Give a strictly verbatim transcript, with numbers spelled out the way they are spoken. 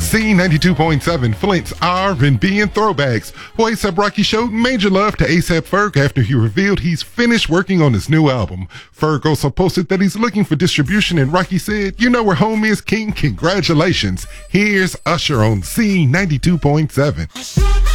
Z ninety-two point seven, Flint's R and B and throwbacks. Well, A$AP Rocky showed major love to ASAP Ferg after he revealed he's finished working on his new album. Ferg also posted that he's looking for distribution, and Rocky said, "You know where home is, King. Congratulations." Here's Usher on Z ninety-two point seven.